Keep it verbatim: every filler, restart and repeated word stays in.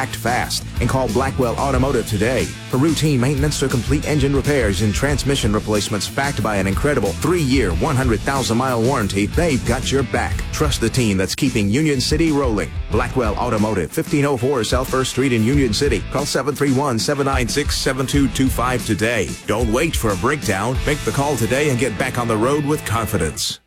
Act fast and call Blackwell Automotive today. For routine maintenance or complete engine repairs and transmission replacements backed by an incredible three-year, one hundred thousand mile warranty, they've got your back. Trust the team that's keeping Union City rolling. Blackwell Automotive, fifteen oh four South First Street in Union City. Call seven three one, seven nine six, seven two two five today. Don't wait for a breakdown. Make the call today and get back on the road with confidence.